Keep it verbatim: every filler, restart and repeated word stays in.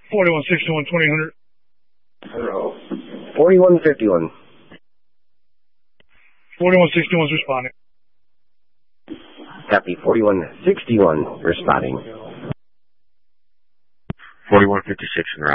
forty-one sixty-one, twenty hundred. forty-one fifty-one. forty-one sixty-one's responding. Copy, forty-one sixty-one responding. forty-one fifty-six en route.